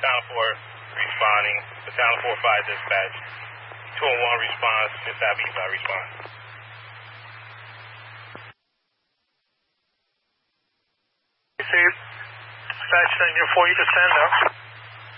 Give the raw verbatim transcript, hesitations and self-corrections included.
Battalion four responding. Battalion four five dispatch. two and one response. Just have E V I respond. Dispatch, Union four, you can stand up.